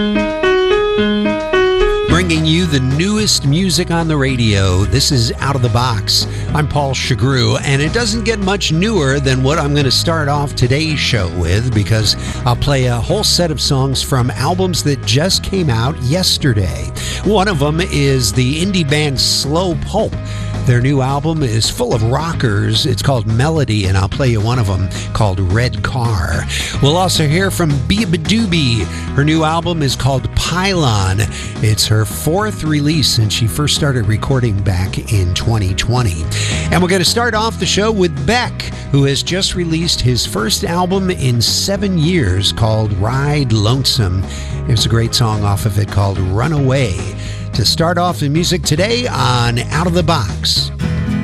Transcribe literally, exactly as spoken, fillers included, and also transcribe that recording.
Bringing you the newest music on the radio. This is Out of the Box. I'm Paul Chagru, and it doesn't get much newer than what I'm going to start off today's show with, because I'll play a whole set of songs from albums that just came out yesterday. One of them is the indie band Slow Pulp. Their new album is full of rockers. It's called Melody, and I'll play you one of them called Red Car. We'll also hear from Beabadoobee. Her new album is called Pylon. It's her fourth release since she first started recording back in twenty twenty. And we're going to start off the show with Beck, who has just released his first album in seven years called Ride Lonesome. There's a great song off of it called Runaway. To start off the music today on Out of the Box.